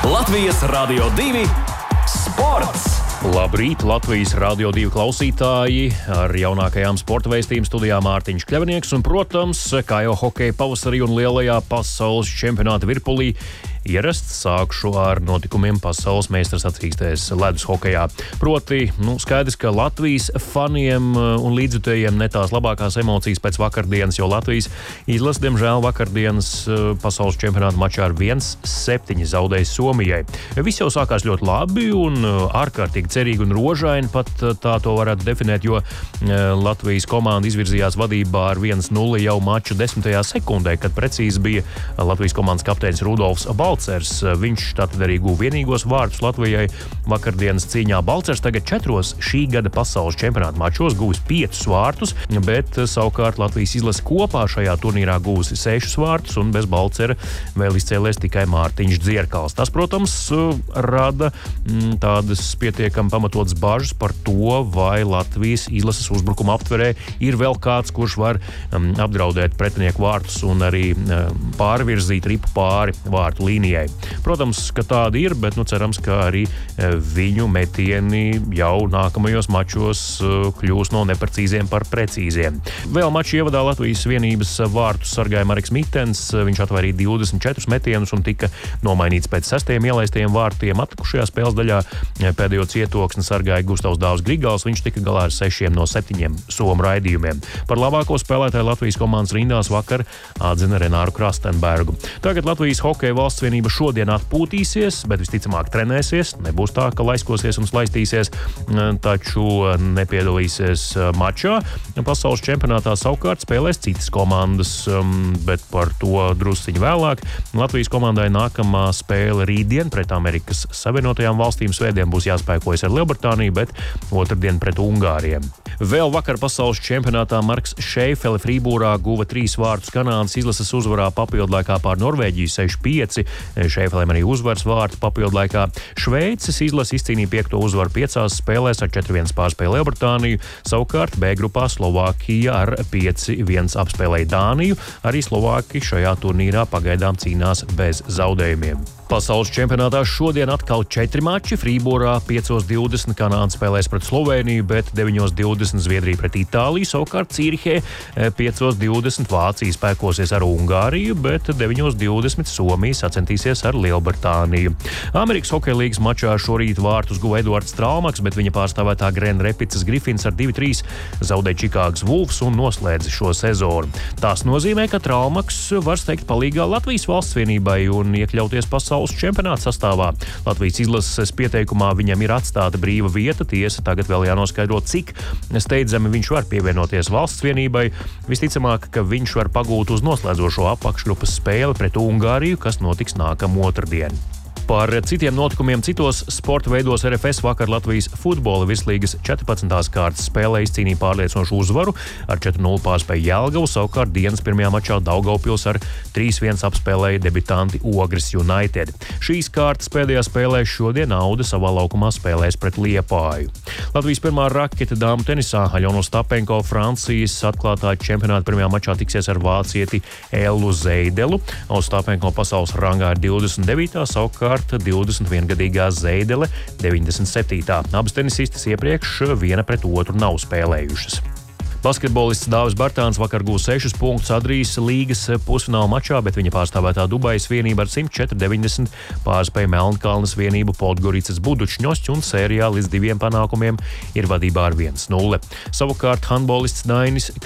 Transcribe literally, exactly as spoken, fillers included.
Latvijas Radio divi sports! Labrīt, Latvijas Radio divi klausītāji! Ar jaunākajām sporta vēstījuma studijā Mārtiņš Kļavnieks un, protams, kā jau hokeja pavasarī un lielajā pasaules čempionāta virpulī, ierasts sākšu ar notikumiem pasaules meistara sacīkstēs ledus hokejā. Proti, nu, skaidrs, ka Latvijas faniem un līdzjutējiem ne tās labākās emocijas pēc vakardienas, jo Latvijas izlase, diemžēl, vakardienas pasaules čempionāta mačā ar viens septiņi zaudēja Somijai. Viss jau sākās ļoti labi un ārkārtīgi cerīgi un rožaini, pat tā to varētu definēt, jo Latvijas komanda izvirzījās vadībā ar viens nulle jau maču desmitajā sekundē, kad precīzi bija Latvijas komandas kapteinis Rudolfs Balcers. Viņš tātad arī guva vienīgos vārtus Latvijai vakardienas cīņā. Balcers tagad četros šī gada pasaules čempionāta mačos guvis piecus vārtus, bet savukārt Latvijas izlase kopā šajā turnīrā guvusi sešus vārtus un bez Balcera vēl izcēlies tikai Mārtiņš Dzierkals. Tas, protams, rada m, tādas pietiekami pamatotas bažas par to, vai Latvijas izlases uzbrukuma aptverē ir vēl kāds, kurš var um, apdraudēt pretinieku vārtus un arī um, pārvirzīt ripu pāri vārtu līnijai. Protams, ka tāda ir, bet nu, cerams, ka arī viņu metieni jau nākamajos mačos kļūs no neprecīziem par precīziem. Vēl maču ievadā Latvijas vienības vārtus sargāja Mareks Mitens. Viņš atvairīja divdesmit četrus metienus un tika nomainīts pēc sestajiem ielaistajiem vārtiem. Atlikušajā spēles daļā pēdējo cietoksni sargāja Gustavs Dāvs Grigals. Viņš tika galā ar sešiem no septiņiem somu raidījumiem. Par labāko spēlētāju Latvijas komandas rindās vakar atzina Renāru Krastenbergu. Tagad Latvijas hokeja valsts vienība šodien atpūtīsies, bet visticamāk trenēsies. Nebūs tā, ka laiskosies un slaistīsies, taču nepiedalīsies mačā. Pasaules čempionātā savukārt spēlēs citas komandas, bet par to drusciņu vēlāk. Latvijas komandai nākamā spēle rītdien pret Amerikas Savienotajām valstīm. Svētdien būs jāspēkojas ar Lielbritāniju, bet otrdien pret Ungāriem. Vēl vakar pasaules čempionātā Marks Šeifele Frībūrā guva trīs vārtus Kanādas izlases uzvarā papildlaikā pār Norvēģiju seši pieci. Šeifelēm arī uzvaras vārtu papildlaikā. Šveices izlase izcīnīja piekto uzvaru piecās spēlēs ar četri viens pārspēja Lielbritāniju. Savukārt B grupā Slovākija ar pieci viens apspēlēja Dāniju. Arī Slovāki šajā turnīrā pagaidām cīnās bez zaudējumiem. Pasaules čempionātā šodien atkal četri mači. Frībūrā piecos divdesmit Kanāda spēlēs pret Slovēniju, bet deviņos divdesmit Zviedrija pret Itāliju. Savukārt Cīrihē piecos divdesmit Vācija spēkosies ar Ungāriju, bet deviņos divdesmit Somija sacentīsies ar Lielbritāniju. Amerikas hokeja līgas mačā šorīt vārtus guva Eduards Traumaks, bet viņa pārstāvētā Grand Rapids Griffins ar divi trīs zaudēja Čikāgas Wolves un noslēdza šo sezonu. Tas nozīmē, ka Traumaks var steigt palīgā Latvijas valsts vienībai un iekļauties pasaules čempionāta sastāvā. Latvijas izlases pieteikumā viņam ir atstāta brīva vieta, tiesa tagad vēl jānoskaidro, cik steidzami viņš var pievienoties valsts vienībai. Visticamāk, ka viņš var pagūt uz noslēdzošo apakšgrupas spēli pret Ungāriju, kas notiks nākamā otrdien. Par citiem notikumiem citos sporta veidos R F S vakar Latvijas futbola virslīgas četrpadsmitās kārtas spēlē izcīnīja pārliecinošu uzvaru, ar četri nulle pārspēja Jelgavu, savukārt dienas pirmajā mačā Daugavpils ar trīs viens apspēlēja debitanti Ogres United. Šīs kārtas pēdējā spēlē šodien Aude savā laukumā spēlēs pret Liepāju. Latvijas pirmā rakete dāmu tenisā Aļona Ostapenko Francijas atklātā čempionāta pirmajā mačā tiksies ar vācieti Ellu Zeidelu. Ostapenko pasaules rangā ir divdesmit devītā, savukārt divdesmit viengadīgā Zeidele deviņdesmit septītā. Abas tenisistas iepriekš viena pret otru nav spēlējušas. Basketbolists Dāvis Bartāns vakar guva sešus punktus Adrijas līgas pusfināla mačā, bet viņa pārstāvētā Dubajas vienība ar simt četri deviņdesmit pārspēja Melnkalnes vienību Podgoricas Budučņošķi un sērijā līdz diviem panākumiem ir vadībā ar viens nulle. Savukārt handbolists Dainis